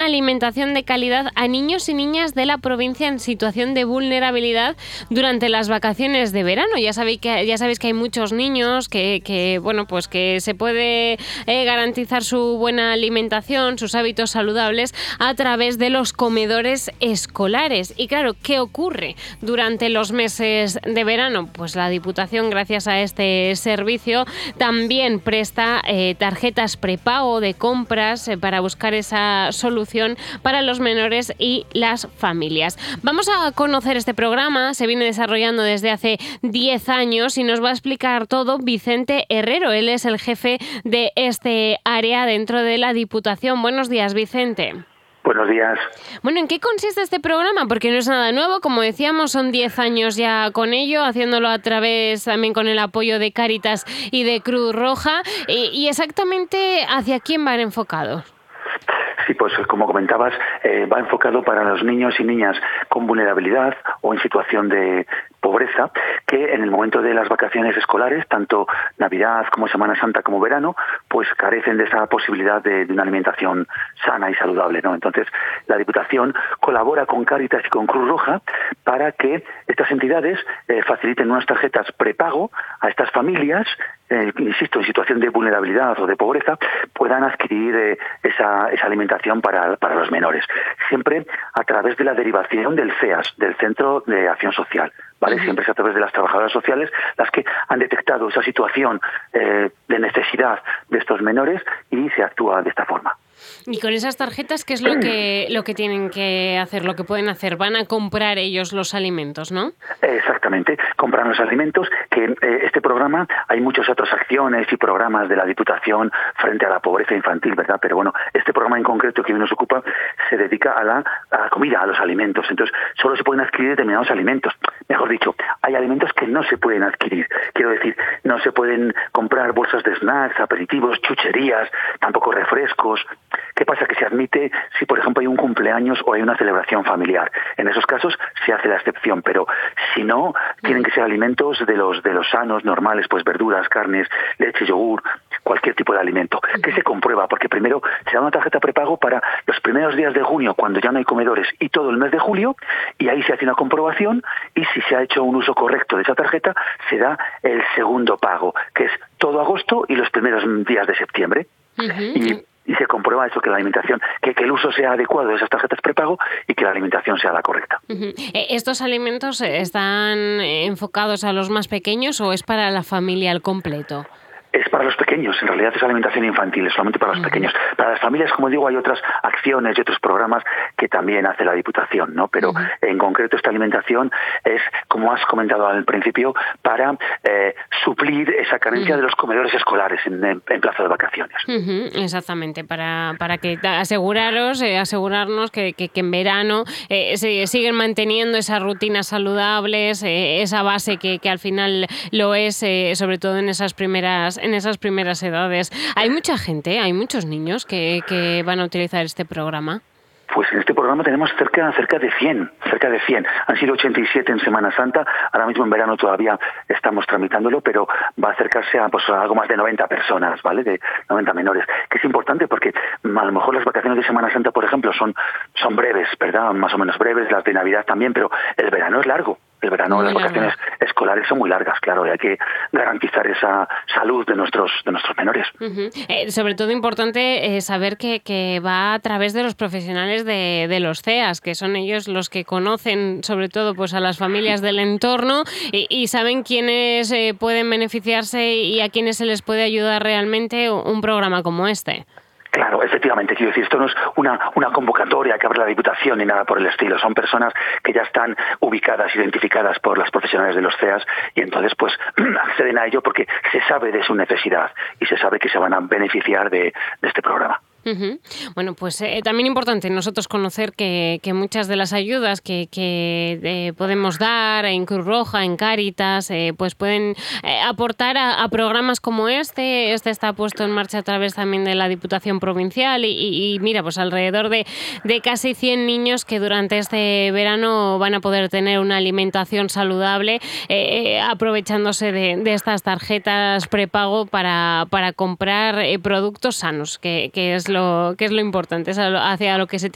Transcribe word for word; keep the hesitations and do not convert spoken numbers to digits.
alimentación de calidad a niños y niñas de la provincia en situación de vulnerabilidad durante las vacaciones de verano. Ya sabéis que, ya sabéis que hay muchos niños que, que, bueno, pues que se puede eh, garantizar su buena alimentación, sus hábitos saludables a través de los comedores escolares. Y claro, ¿qué ocurre durante los meses de verano? Pues la Diputación, gracias a este servicio, también presta eh, tarjetas prepago de compras eh, para buscar esa solución para los menores y las familias. Vamos a conocer este programa, se viene desarrollando desde hace diez años y nos va a explicar todo Vicente Herrero. Él es el jefe de este área dentro de la Diputación. Buenos días, Vicente. Buenos días. Bueno, ¿en qué consiste este programa? Porque no es nada nuevo, como decíamos, son diez años ya con ello, haciéndolo a través también con el apoyo de Cáritas y de Cruz Roja. ¿Y, y exactamente hacia quién van enfocados? Sí, pues como comentabas, eh, va enfocado para los niños y niñas con vulnerabilidad o en situación de pobreza, que en el momento de las vacaciones escolares, tanto Navidad como Semana Santa como verano, pues carecen de esa posibilidad de, de una alimentación sana y saludable, ¿no? Entonces, la Diputación colabora con Cáritas y con Cruz Roja para que estas entidades eh, faciliten unas tarjetas prepago a estas familias, eh, insisto, en situación de vulnerabilidad o de pobreza, puedan adquirir eh, esa, esa alimentación para, para los menores. Siempre a través de la derivación del C E A S, del Centro de Acción Social. ¿Vale? Uh-huh. Siempre es a través de las trabajadoras sociales las que han detectado esa situación eh, de necesidad de estos menores y se actúa de esta forma. Y con esas tarjetas, ¿qué es lo que lo que tienen que hacer, lo que pueden hacer? Van a comprar ellos los alimentos, ¿no? Exactamente, compran los alimentos, que eh, este programa, hay muchas otras acciones y programas de la Diputación frente a la pobreza infantil, ¿verdad? Pero bueno, este programa en concreto que hoy nos ocupa se dedica a la, a la comida, a los alimentos. Entonces, solo se pueden adquirir determinados alimentos. Mejor dicho, hay alimentos que no se pueden adquirir. Quiero decir, no se pueden comprar bolsas de snacks, aperitivos, chucherías, tampoco refrescos. ¿Qué pasa? Que se admite si, por ejemplo, hay un cumpleaños o hay una celebración familiar. En esos casos se hace la excepción, pero si no, tienen que ser alimentos de los de los sanos, normales, pues verduras, carnes, leche, yogur, cualquier tipo de alimento. ¿Qué se comprueba? Porque primero se da una tarjeta prepago para los primeros días de junio, cuando ya no hay comedores, y todo el mes de julio, y ahí se hace una comprobación, y si se ha hecho un uso correcto de esa tarjeta, se da el segundo pago, que es todo agosto y los primeros días de septiembre. Uh-huh. Y y se comprueba eso, que la alimentación, que, que el uso sea adecuado de esas tarjetas prepago y que la alimentación sea la correcta. Uh-huh. ¿Estos alimentos están enfocados a los más pequeños o es para la familia al completo? Es para los pequeños, en realidad es alimentación infantil, es solamente para los uh-huh. pequeños. Para las familias, como digo, hay otras acciones y otros programas que también hace la Diputación, ¿no? Pero uh-huh. en concreto esta alimentación es, como has comentado al principio, para eh, suplir esa carencia uh-huh. de los comedores escolares en, en, en plazo de vacaciones. Uh-huh. Exactamente, para, para que aseguraros, eh, asegurarnos que, que, que en verano eh, se siguen manteniendo esas rutinas saludables, eh, esa base que, que al final lo es, eh, sobre todo en esas primeras en esas primeras edades. Hay mucha gente, hay muchos niños que, que van a utilizar este programa. Pues en este programa tenemos cerca, cerca de cien, cerca de cien. Han sido ochenta y siete en Semana Santa, ahora mismo en verano todavía estamos tramitándolo, pero va a acercarse a, pues, a algo más de noventa personas, ¿vale? De noventa menores, que es importante porque a lo mejor las vacaciones de Semana Santa, por ejemplo, son, son breves, ¿verdad? Más o menos breves, las de Navidad también, pero el verano es largo. El verano, muy las vacaciones largo. Escolares son muy largas, claro, y hay que garantizar esa salud de nuestros de nuestros menores. Uh-huh. Eh, sobre todo importante eh, saber que, que va a través de los profesionales de, de los C E A S, que son ellos los que conocen sobre todo pues a las familias del entorno y, y saben quiénes eh, pueden beneficiarse y a quiénes se les puede ayudar realmente un programa como este. Claro, efectivamente, quiero decir, esto no es una, una convocatoria que abre la Diputación ni nada por el estilo, son personas que ya están ubicadas, identificadas por las profesionales de los C E A S y entonces pues acceden a ello porque se sabe de su necesidad y se sabe que se van a beneficiar de, de este programa. Uh-huh. Bueno, pues eh, también importante nosotros conocer que, que muchas de las ayudas que, que eh, podemos dar en Cruz Roja, en Cáritas, eh, pues pueden eh, aportar a, a programas como este. Este está puesto en marcha a través también de la Diputación Provincial y, y, y mira, pues alrededor de, de casi cien niños que durante este verano van a poder tener una alimentación saludable eh, aprovechándose de, de estas tarjetas prepago para, para comprar eh, productos sanos, que, que es lo que es lo importante, es hacia lo que se tiene